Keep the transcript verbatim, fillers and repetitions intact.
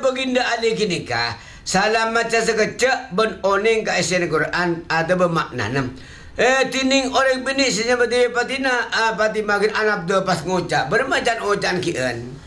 baginda ali kini ka salam macam sekecek ben oning ka isi Quran ada bermakna nam. Eh tining orang bini senyap di patina ah pati makin anak do pas ngucap bermacan ucan kian.